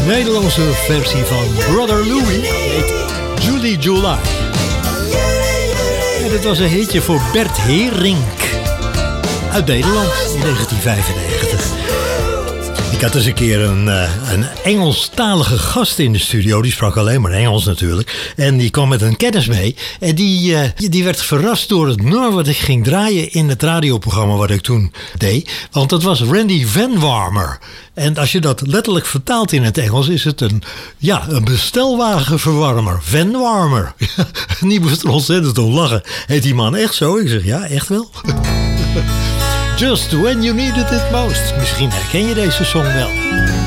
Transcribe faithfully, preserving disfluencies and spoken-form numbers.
Nederlandse versie van Brother Louie heet Julie July. En het was een hitje voor Bert Herink uit Nederland in negentien vijfennegentig. Ik had eens een keer een, uh, een Engelstalige gast in de studio. Die sprak alleen maar Engels natuurlijk. En die kwam met een kennis mee. En die, uh, die werd verrast door het nummer wat ik ging draaien in het radioprogramma wat ik toen deed. Want dat was Randy Van Warmer. En als je dat letterlijk vertaalt in het Engels is het een, ja, een bestelwagenverwarmer. Van Warmer. Die moest er ontzettend om lachen. Heet die man echt zo? Ik zeg ja, echt wel. Just when you needed it most. Misschien herken je deze song wel.